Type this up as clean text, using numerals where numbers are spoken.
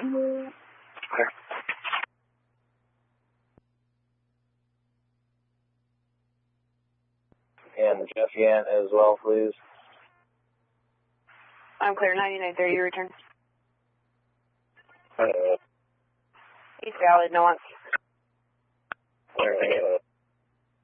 Okay. And Jeff Yant as well, please. I'm clear, 9930, return. Alright. He's valid, no one. Alright.